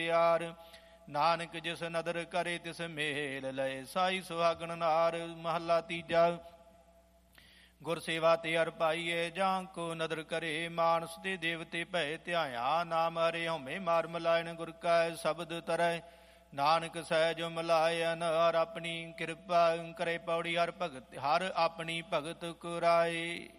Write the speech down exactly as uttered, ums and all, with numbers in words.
ਸਚਿਆਰ। ਨਾਨਕ ਜਿਸ ਨਦਰ ਕਰੇ ਤਿਸ ਮੇਲ ਲਏ, ਸਾਈ ਸੁਹਾਗਣ ਨਾਰ। ਮਹੱਲਾ ਤੀਜਾ। ਗੁਰ ਸੇਵਾ ਤੇ ਅਰ ਪਾਈਏ, ਜਾਂ ਕੋ ਨਦਰ ਕਰੇ। ਮਾਨਸ ਤੇ ਦੇਵਤੇ ਭੈ ਧਿਆਇਆ, ਨਾਮ ਹਰੇ ਹਉਮੈ ਮਾਰ ਮਲਾਇਣ। ਗੁਰ ਕੈ ਸ਼ਬਦ ਤਰੈ ਨਾਨਕ ਸਹਿਜ ਮਲਾਇਨ। ਹਰ ਆਪਣੀ ਕਿਰਪਾ ਕਰੇ ਪੌੜੀ। ਹਰ ਭਗਤ ਹਰ ਆਪਣੀ ਭਗਤ ਕੁਰਾਏ।